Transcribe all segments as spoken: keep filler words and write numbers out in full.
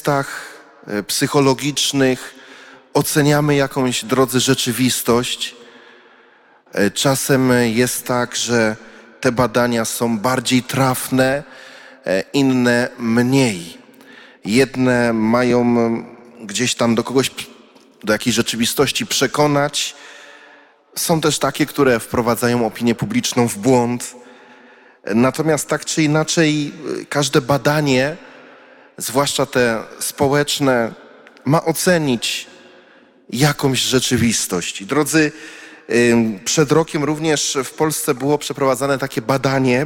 testach e, psychologicznych oceniamy jakąś, drodzy, rzeczywistość. E, czasem jest tak, że te badania są bardziej trafne, e, inne mniej. Jedne mają gdzieś tam do kogoś, do jakiejś rzeczywistości przekonać. Są też takie, które wprowadzają opinię publiczną w błąd. Natomiast tak czy inaczej każde badanie, zwłaszcza te społeczne, ma ocenić jakąś rzeczywistość. I drodzy, przed rokiem również w Polsce było przeprowadzane takie badanie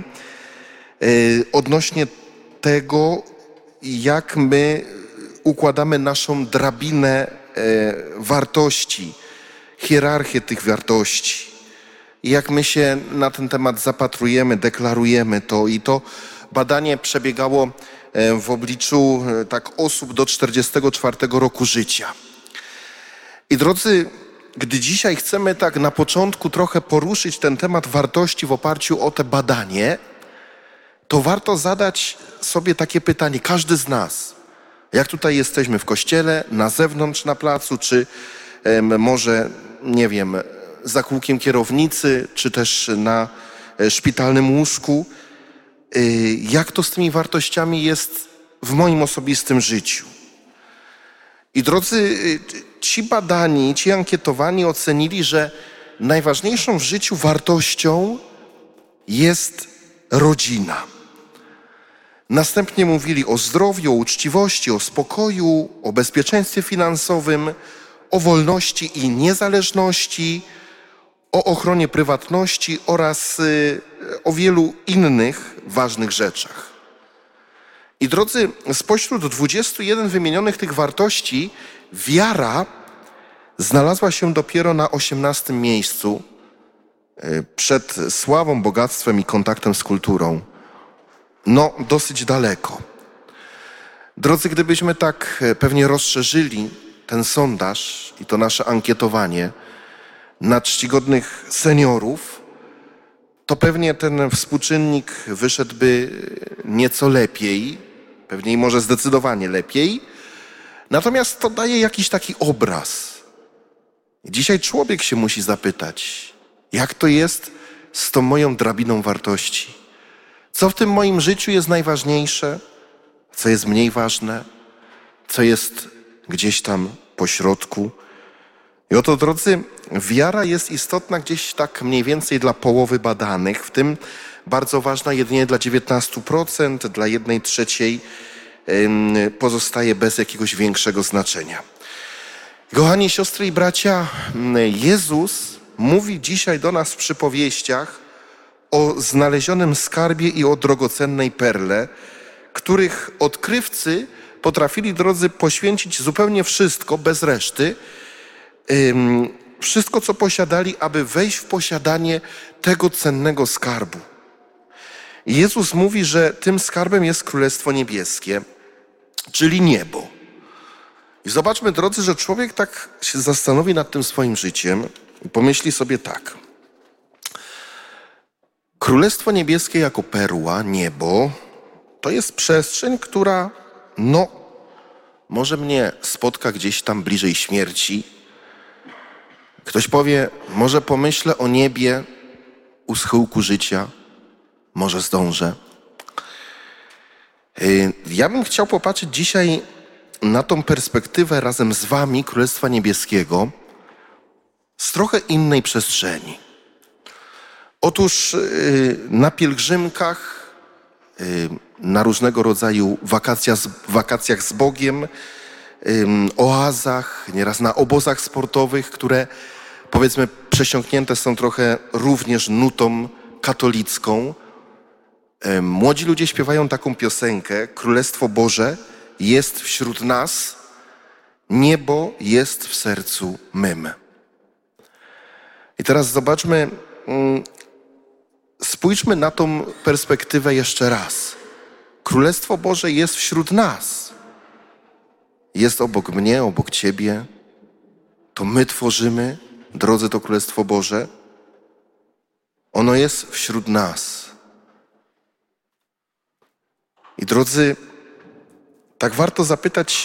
odnośnie tego, jak my układamy naszą drabinę wartości, hierarchię tych wartości. I jak my się na ten temat zapatrujemy, deklarujemy to. I to badanie przebiegało w obliczu tak osób do czterdziestego czwartego roku życia. I drodzy, gdy dzisiaj chcemy tak na początku trochę poruszyć ten temat wartości w oparciu o te badanie, to warto zadać sobie takie pytanie, każdy z nas, jak tutaj jesteśmy w kościele, na zewnątrz, na placu, czy em, może, nie wiem, za kółkiem kierownicy, czy też na e, szpitalnym łóżku, y, jak to z tymi wartościami jest w moim osobistym życiu. I drodzy, y, ci badani, ci ankietowani ocenili, że najważniejszą w życiu wartością jest rodzina. Następnie mówili o zdrowiu, o uczciwości, o spokoju, o bezpieczeństwie finansowym, o wolności i niezależności, o ochronie prywatności oraz y, o wielu innych ważnych rzeczach. I drodzy, spośród dwudziestu jeden wymienionych tych wartości wiara znalazła się dopiero na osiemnastym miejscu y, przed sławą, bogactwem i kontaktem z kulturą. No, dosyć daleko. Drodzy, gdybyśmy tak pewnie rozszerzyli ten sondaż i to nasze ankietowanie na czcigodnych seniorów, to pewnie ten współczynnik wyszedłby nieco lepiej, pewnie i może zdecydowanie lepiej. Natomiast to daje jakiś taki obraz. Dzisiaj człowiek się musi zapytać, jak to jest z tą moją drabiną wartości? Co w tym moim życiu jest najważniejsze? Co jest mniej ważne? Co jest gdzieś tam po środku? I oto, drodzy, wiara jest istotna gdzieś tak mniej więcej dla połowy badanych, w tym bardzo ważna jedynie dla dziewiętnastu procent, dla jednej trzeciej pozostaje bez jakiegoś większego znaczenia. Kochani siostry i bracia, Jezus mówi dzisiaj do nas w przypowieściach o znalezionym skarbie i o drogocennej perle, których odkrywcy potrafili, drodzy, poświęcić zupełnie wszystko, bez reszty, ym, wszystko, co posiadali, aby wejść w posiadanie tego cennego skarbu. I Jezus mówi, że tym skarbem jest Królestwo Niebieskie, czyli niebo. I zobaczmy, drodzy, że człowiek tak się zastanowi nad tym swoim życiem i pomyśli sobie tak. Królestwo Niebieskie jako perła, niebo, to jest przestrzeń, która, no, może mnie spotka gdzieś tam bliżej śmierci. Ktoś powie, może pomyślę o niebie u schyłku życia, może zdążę. Ja bym chciał popatrzeć dzisiaj na tą perspektywę razem z wami Królestwa Niebieskiego z trochę innej przestrzeni. Otóż na pielgrzymkach, na różnego rodzaju wakacjach, wakacjach z Bogiem, oazach, nieraz na obozach sportowych, które, powiedzmy, przesiąknięte są trochę również nutą katolicką, młodzi ludzie śpiewają taką piosenkę: Królestwo Boże jest wśród nas, niebo jest w sercu mym. I teraz zobaczmy, spójrzmy na tą perspektywę jeszcze raz. Królestwo Boże jest wśród nas. Jest obok mnie, obok ciebie. To my tworzymy, drodzy, to Królestwo Boże. Ono jest wśród nas. I drodzy, tak warto zapytać się,